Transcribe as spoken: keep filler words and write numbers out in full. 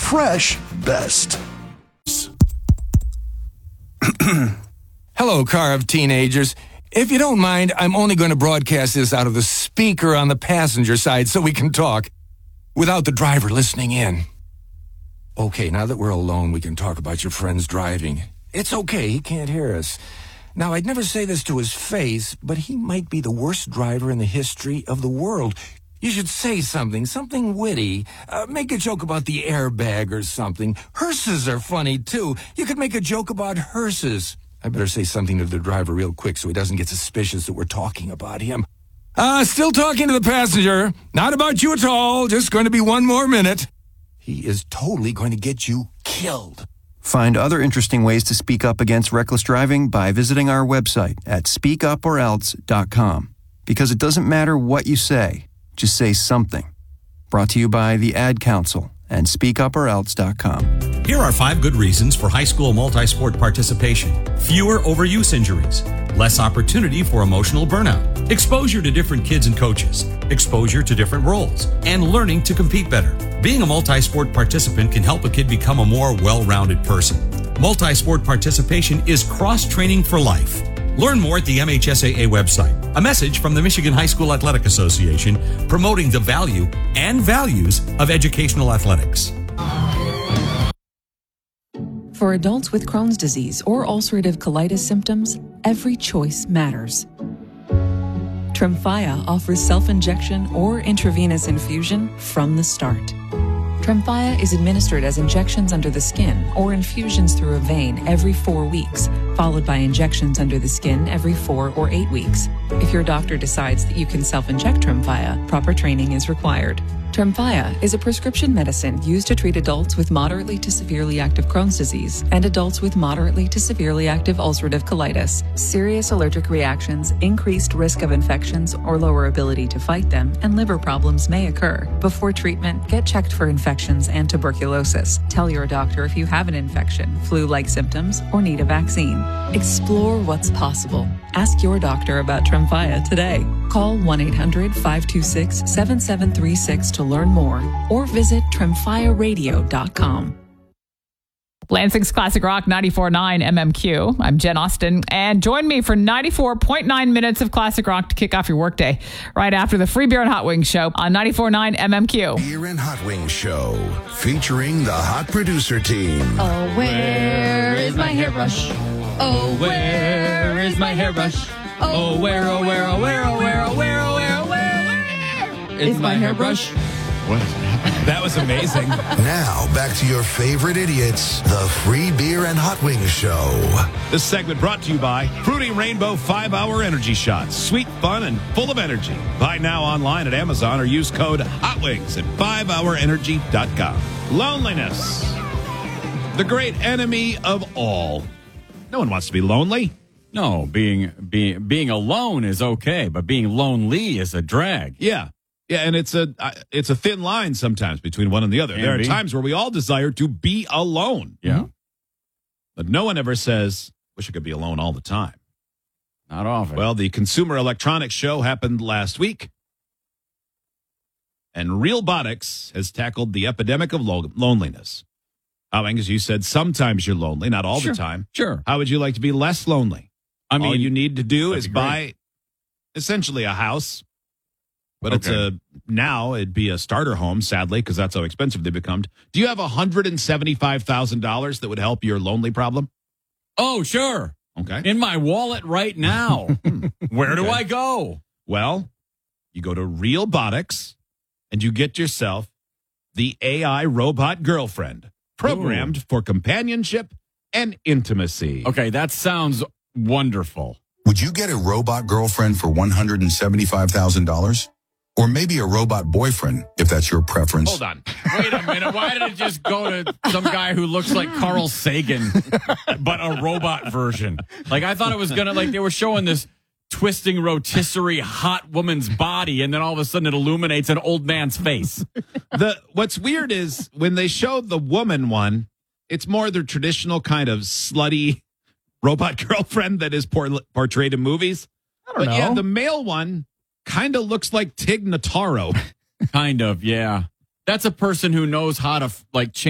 fresh best. Hello, car of teenagers. If you don't mind, I'm only going to broadcast this out of the speaker on the passenger side so we can talk without the driver listening in. Okay, now that we're alone, we can talk about your friend's driving. It's okay, he can't hear us. Now, I'd never say this to his face, but he might be the worst driver in the history of the world. You should say something, something witty. Uh, make a joke about the airbag or something. Hearses are funny, too. You could make a joke about hearses. I better say something to the driver real quick so he doesn't get suspicious that we're talking about him. Uh, still talking to the passenger. Not about you at all. Just going to be one more minute. He is totally going to get you killed. Find other interesting ways to speak up against reckless driving by visiting our website at speak up or else dot com. Because it doesn't matter what you say, just say something. Brought to you by the Ad Council and speak up or else dot com. Here are five good reasons for high school multi-sport participation. Fewer overuse injuries, less opportunity for emotional burnout, exposure to different kids and coaches, exposure to different roles, and learning to compete better. Being a multi-sport participant can help a kid become a more well-rounded person. Multi-sport participation is cross-training for life. Learn more at the M H S A A website. A message from the Michigan High School Athletic Association promoting the value and values of educational athletics. For adults with Crohn's disease or ulcerative colitis symptoms, every choice matters. Tremfya offers self-injection or intravenous infusion from the start. Tremfya is administered as injections under the skin or infusions through a vein every four weeks, followed by injections under the skin every four or eight weeks. If your doctor decides that you can self-inject Tremfya, proper training is required. Tremfya is a prescription medicine used to treat adults with moderately to severely active Crohn's disease and adults with moderately to severely active ulcerative colitis. Serious allergic reactions, increased risk of infections or lower ability to fight them, and liver problems may occur. Before treatment, get checked for infections and tuberculosis. Tell your doctor if you have an infection, flu-like symptoms, or need a vaccine. Explore what's possible. Ask your doctor about Tremfya today. Call one eight hundred five two six seven seven three six to learn more or visit tremfya radio dot com. Lansing's Classic Rock ninety-four point nine M M Q. I'm Jen Austen, and join me for ninety-four point nine minutes of Classic Rock to kick off your workday right after the Free Beer and Hot Wings Show on ninety-four point nine M M Q. Beer and Hot Wings Show, featuring the Hot Producer Team. Oh, where is my hairbrush? Oh, where is my hairbrush? Oh, where, oh, where, oh, where, oh, where, oh, where, oh, where, oh, where, where is my hairbrush? What? That was amazing. Now, back to your favorite idiots, the Free Beer and Hot Wings Show. This segment brought to you by Fruity Rainbow five hour Energy Shots. Sweet, fun, and full of energy. Buy now online at Amazon or use code HOTWINGS at five hour energy dot com. Loneliness. The great enemy of all. No one wants to be lonely. No, being being being alone is okay, but being lonely is a drag. Yeah. Yeah, and it's a uh, it's a thin line sometimes between one and the other. Can there be. are times where we all desire to be alone. Yeah. But no one ever says, wish I could be alone all the time. Not often. Well, the Consumer Electronics Show happened last week. And Realbotix has tackled the epidemic of lo- loneliness. Howing, as you said, sometimes you're lonely, not all Sure. the time. Sure. How would you like to be less lonely? I mean, all you need to do that'd is be buy essentially a house. But it's Okay. a now it'd be a starter home, sadly, because that's how expensive they become. Do you have one hundred seventy-five thousand dollars that would help your lonely problem? Oh, sure. Okay. In my wallet right now. Where do Okay. I go? Well, you go to Realbotix and you get yourself the A I robot girlfriend, programmed Ooh. for companionship and intimacy. Okay, that sounds wonderful. Would you get a robot girlfriend for one hundred seventy-five thousand dollars? Or maybe a robot boyfriend, if that's your preference. Hold on. Wait a minute. Why did it just go to some guy who looks like Carl Sagan, but a robot version? Like, I thought it was going to, like, they were showing this twisting rotisserie hot woman's body, and then all of a sudden it illuminates an old man's face. The what's weird is when they showed the woman one, it's more the traditional kind of slutty robot girlfriend that is por- portrayed in movies. I don't but know. yeah, the male one kind of looks like Tig Notaro. Kind of, yeah. That's a person who knows how to, like, change